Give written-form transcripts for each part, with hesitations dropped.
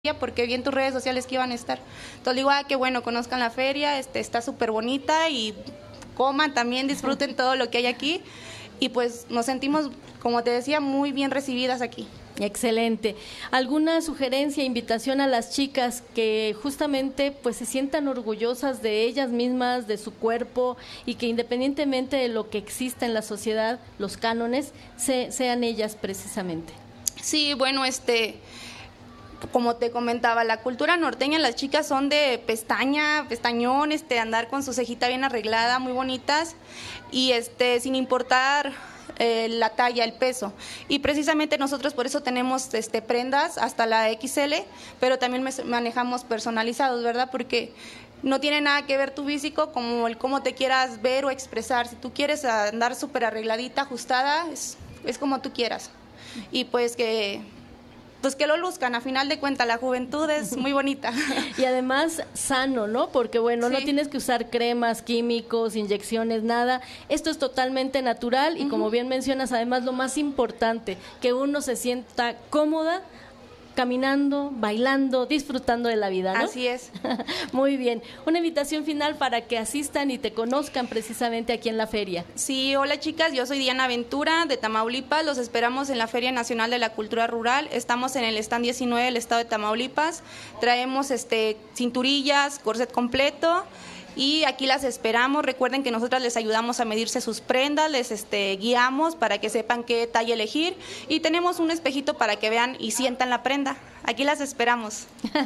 porque vi en tus redes sociales que iban a estar. Entonces digo, qué bueno, conozcan la feria, está súper bonita y coman también, disfruten todo lo que hay aquí. Y pues nos sentimos, como te decía, muy bien recibidas aquí. Excelente. ¿Alguna sugerencia, invitación a las chicas que justamente pues se sientan orgullosas de ellas mismas, de su cuerpo, y que independientemente de lo que exista en la sociedad, los cánones, sean ellas precisamente? Sí, bueno, como te comentaba, la cultura norteña, las chicas son de pestañón, andar con su cejita bien arreglada, muy bonitas, y sin importar la talla, el peso. Y precisamente nosotros por eso tenemos prendas hasta la XL, pero también manejamos personalizados, ¿verdad? Porque no tiene nada que ver tu físico como el cómo te quieras ver o expresar. Si tú quieres andar súper arregladita, ajustada, es como tú quieras. Y pues que lo luzcan, a final de cuentas la juventud es muy bonita. Y además sano, ¿no? Porque bueno, sí, no tienes que usar cremas, químicos, inyecciones, nada. Esto es totalmente natural y como bien mencionas, además lo más importante, que uno se sienta cómoda caminando, bailando, disfrutando de la vida, ¿no? Así es. Muy bien. Una invitación final para que asistan y te conozcan precisamente aquí en la feria. Sí, hola chicas, yo soy Diana Ventura de Tamaulipas, los esperamos en la Feria Nacional de la Cultura Rural, estamos en el stand 19 del estado de Tamaulipas, traemos cinturillas, corset completo, y aquí las esperamos. Recuerden que nosotras les ayudamos a medirse sus prendas, les guiamos para que sepan qué talla elegir y tenemos un espejito para que vean y sientan la prenda. Aquí las esperamos.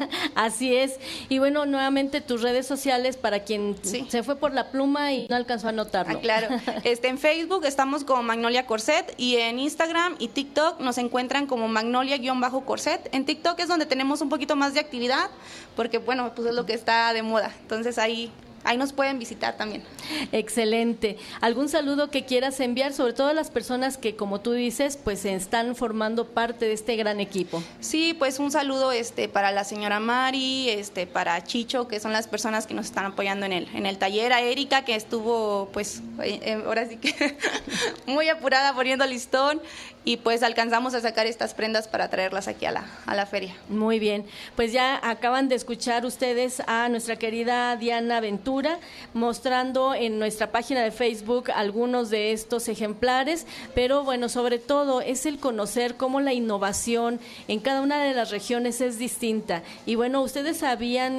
Así es. Y bueno, nuevamente tus redes sociales para quien se fue por la pluma y no alcanzó a anotarlo. Claro. En Facebook estamos como Magnolia Corset y en Instagram y TikTok nos encuentran como Magnolia-Corset. En TikTok es donde tenemos un poquito más de actividad porque, bueno, pues es lo que está de moda. Entonces ahí nos pueden visitar también. Excelente. ¿Algún saludo que quieras enviar, sobre todo a las personas que, como tú dices, pues están formando parte de este gran equipo? Sí, pues un saludo para la señora Mari, para Chicho, que son las personas que nos están apoyando en el taller, a Erika, que estuvo, pues, ahora sí que muy apurada poniendo listón, y pues alcanzamos a sacar estas prendas para traerlas aquí a la feria. Muy bien. Pues ya acaban de escuchar ustedes a nuestra querida Diana Ventura, mostrando en nuestra página de Facebook algunos de estos ejemplares, pero bueno, sobre todo es el conocer cómo la innovación en cada una de las regiones es distinta. Y bueno, ustedes se habían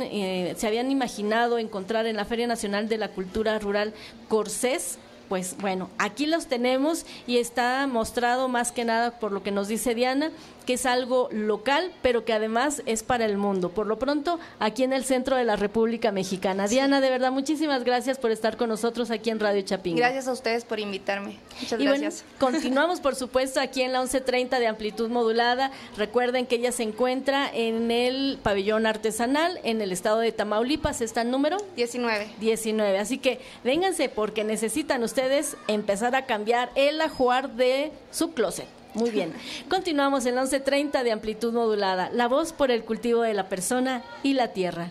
imaginado encontrar en la Feria Nacional de la Cultura Rural corsés. Pues bueno, aquí los tenemos y está mostrado más que nada por lo que nos dice Diana, que es algo local, pero que además es para el mundo. Por lo pronto, aquí en el centro de la República Mexicana. Sí. Diana, de verdad, muchísimas gracias por estar con nosotros aquí en Radio Chapingo. Gracias a ustedes por invitarme. Muchas gracias. Bueno, continuamos, por supuesto, aquí en la 1130 de amplitud modulada. Recuerden que ella se encuentra en el pabellón artesanal, en el estado de Tamaulipas. ¿Está el número? 19. Así que vénganse porque necesitan ustedes empezar a cambiar el ajuar de su closet. Muy bien. Continuamos en la 1130 de amplitud modulada. La voz por el cultivo de la persona y la tierra.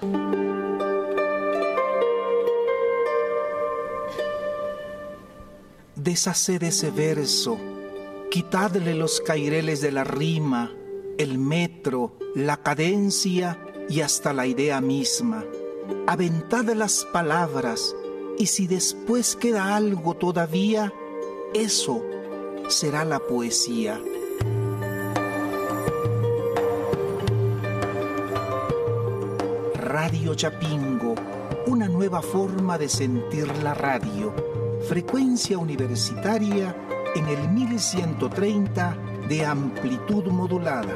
Deshaced ese verso, quitadle los caireles de la rima, el metro, la cadencia y hasta la idea misma. Aventad las palabras y si después queda algo todavía, eso será la poesía. Radio Chapingo, una nueva forma de sentir la radio. Frecuencia universitaria en el 1130 de amplitud modulada.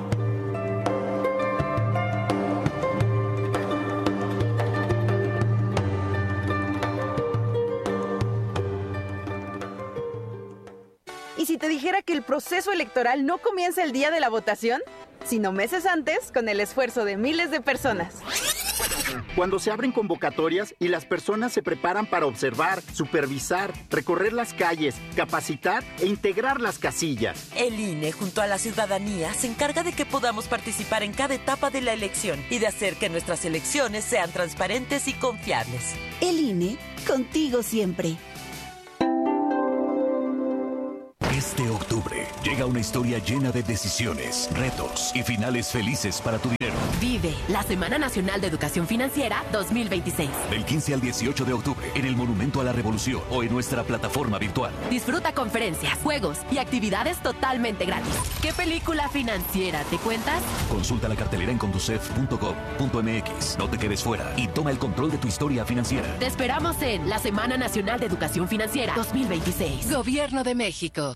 ¿Y si te dijera que el proceso electoral no comienza el día de la votación, sino meses antes, con el esfuerzo de miles de personas? Cuando se abren convocatorias y las personas se preparan para observar, supervisar, recorrer las calles, capacitar e integrar las casillas. El INE, junto a la ciudadanía, se encarga de que podamos participar en cada etapa de la elección y de hacer que nuestras elecciones sean transparentes y confiables. El INE, contigo siempre. Este octubre llega una historia llena de decisiones, retos y finales felices para tu dinero. Vive la Semana Nacional de Educación Financiera 2026. Del 15 al 18 de octubre en el Monumento a la Revolución o en nuestra plataforma virtual. Disfruta conferencias, juegos y actividades totalmente gratis. ¿Qué película financiera te cuentas? Consulta la cartelera en conducef.gov.mx. No te quedes fuera y toma el control de tu historia financiera. Te esperamos en la Semana Nacional de Educación Financiera 2026. Gobierno de México.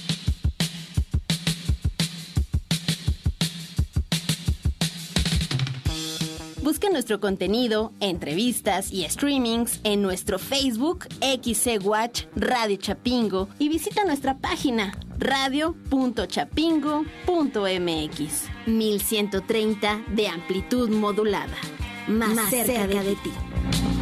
Busca nuestro contenido, entrevistas y streamings en nuestro Facebook XC Watch Radio Chapingo y visita nuestra página radio.chapingo.mx. 1130 de amplitud modulada. Más cerca de ti.